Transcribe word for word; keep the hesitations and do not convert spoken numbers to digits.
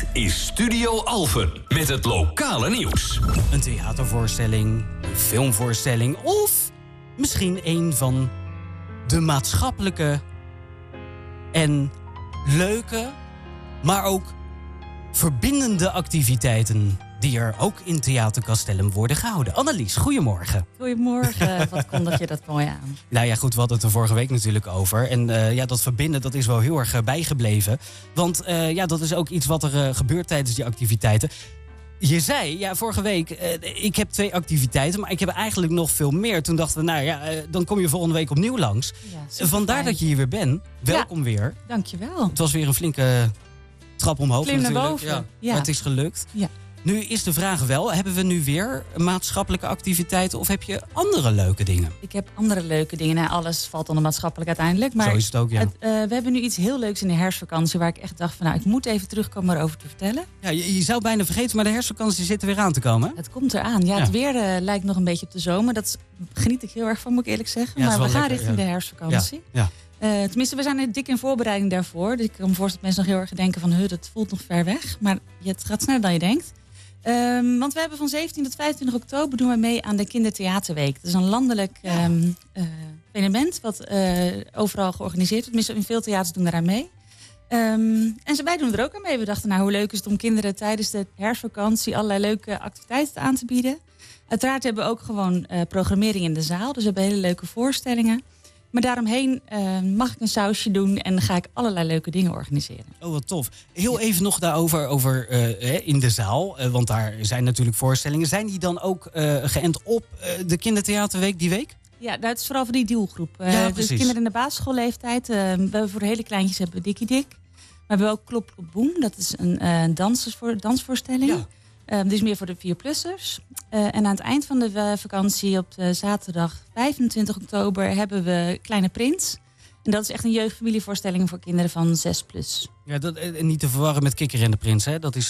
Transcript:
Dit is Studio Alphen met het lokale nieuws. Een theatervoorstelling, een filmvoorstelling of misschien een van de maatschappelijke en leuke, maar ook verbindende activiteiten die er ook in Theater Castellum worden gehouden. Annelies, goedemorgen. Goedemorgen, wat kondig je dat mooi aan. Nou ja, goed, we hadden het er vorige week natuurlijk over. En uh, ja, dat verbinden, dat is wel heel erg uh, bijgebleven. Want uh, ja, dat is ook iets wat er uh, gebeurt tijdens die activiteiten. Je zei, ja, vorige week, uh, ik heb twee activiteiten, maar ik heb eigenlijk nog veel meer. Toen dachten we, nou ja, uh, dan kom je volgende week opnieuw langs. Ja, vandaar fijn dat je hier weer bent. Welkom ja, weer. Dankjewel. Het was weer een flinke trap omhoog. Klim naar boven. Ja, ja. Maar het is gelukt. Ja. Nu is de vraag wel, hebben we nu weer maatschappelijke activiteiten of heb je andere leuke dingen? Ik heb andere leuke dingen. Nou, alles valt onder maatschappelijk uiteindelijk. Maar zo is het ook, ja. Het, uh, we hebben nu iets heel leuks in de herfstvakantie waar ik echt dacht van nou, ik moet even terugkomen erover te vertellen. Ja, je, je zou bijna vergeten, maar de herfstvakantie zit er weer aan te komen. Het komt eraan. Ja, ja. Het weer uh, lijkt nog een beetje op de zomer. Dat geniet ik heel erg van, moet ik eerlijk zeggen. Ja, maar we gaan lekker, richting ja. de herfstvakantie. Ja. Ja. Uh, tenminste, we zijn er dik in voorbereiding daarvoor. Dus ik kan me voorstellen dat mensen nog heel erg denken van huh, dat voelt nog ver weg. Maar het gaat sneller dan je denkt. Um, want we hebben van zeventien tot vijfentwintig oktober doen we mee aan de Kindertheaterweek. Dat is een landelijk um, uh, evenement wat uh, overal georganiseerd wordt. Tenminste, in veel theaters doen daaraan mee. Um, en wij doen er ook aan mee. We dachten, nou, hoe leuk is het om kinderen tijdens de herfstvakantie allerlei leuke activiteiten aan te bieden. Uiteraard hebben we ook gewoon uh, programmering in de zaal. Dus we hebben hele leuke voorstellingen. Maar daaromheen uh, mag ik een sausje doen en ga ik allerlei leuke dingen organiseren. Oh, wat tof. Heel even nog daarover over uh, in de zaal. Uh, want daar zijn natuurlijk voorstellingen. Zijn die dan ook uh, geënt op uh, de Kindertheaterweek die week? Ja, dat is vooral voor die doelgroep. Uh, ja, dus kinderen in de basisschoolleeftijd. Uh, we hebben voor de hele kleintjes hebben we Dikkie Dik. Maar we hebben ook Klop Klop Boem. Dat is een uh, dansvoor, dansvoorstelling. Ja. Uh, dit is meer voor de vierplussers. Uh, en aan het eind van de uh, vakantie op de zaterdag vijfentwintig oktober hebben we Kleine Prins. En dat is echt een jeugdfamilievoorstelling voor kinderen van zes plus. Ja, dat, en niet te verwarren met Kikker en de Prins, hè? Dat is